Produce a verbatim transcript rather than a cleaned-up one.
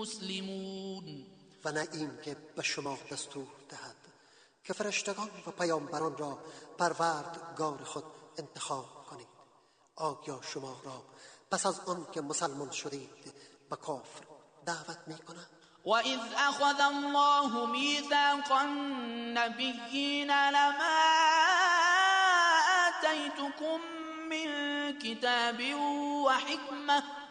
مسلمون. و نه این که به شما دستور دهد که فرشتگان و پیامبران را پروردگار خود انتخاب کنید. آیا شما را پس از آن که مسلمان شدید به کفر دعوت می کند؟ وَإِذْ أَخَذَ اللَّهُ مِيثَاقَ النَّبِيِّينَ لَمَا آتَيْتُكُم مِّن كِتَابٍ وَحِكْمَةٍ